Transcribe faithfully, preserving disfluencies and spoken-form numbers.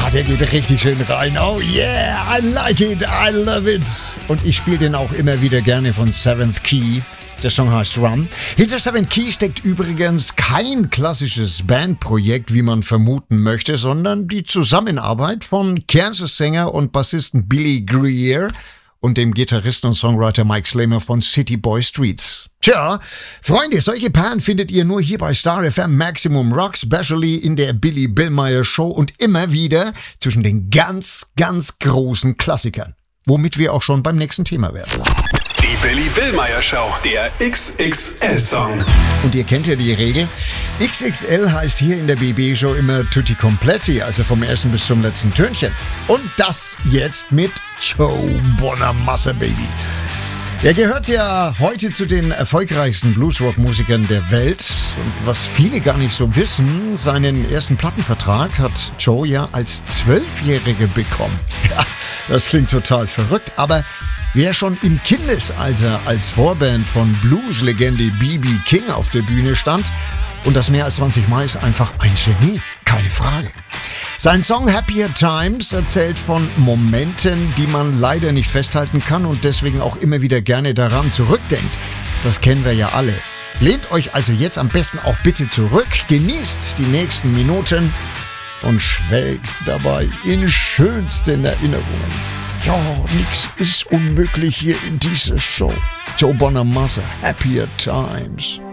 Ah, der geht richtig schön rein. Oh yeah, I like it, I love it. Und ich spiele den auch immer wieder gerne von Seventh Key. Der Song heißt Run. Hinter Seventh Key steckt übrigens kein klassisches Bandprojekt, wie man vermuten möchte, sondern die Zusammenarbeit von Kansas-Sänger und Bassisten Billy Greer und dem Gitarristen und Songwriter Mike Slamer von City Boy Streets. Tja, Freunde, solche Perlen findet ihr nur hier bei Star F M Maximum Rock, specially in der Billy Billmeyer Show und immer wieder zwischen den ganz, ganz großen Klassikern. Womit wir auch schon beim nächsten Thema wären. Die Billy Billmeyer Show, der X X L-Song. Und ihr kennt ja die Regel. X X L heißt hier in der B B-Show immer Tutti Completi, also vom ersten bis zum letzten Tönchen. Und das jetzt mit Joe Bonamassa, Baby. Er gehört ja heute zu den erfolgreichsten Bluesrock-Musikern der Welt. Und was viele gar nicht so wissen, seinen ersten Plattenvertrag hat Joe ja als Zwölfjährige bekommen. Ja, das klingt total verrückt, aber wer schon im Kindesalter als Vorband von Blues-Legende B B King auf der Bühne stand und das mehr als zwanzig Mal, ist einfach ein Genie, keine Frage. Sein Song Happier Times erzählt von Momenten, die man leider nicht festhalten kann und deswegen auch immer wieder gerne daran zurückdenkt. Das kennen wir ja alle. Lehnt euch also jetzt am besten auch bitte zurück, genießt die nächsten Minuten und schwelgt dabei in schönsten Erinnerungen. Ja, nix ist unmöglich hier in dieser Show. Joe Bonamassa, Happier Times.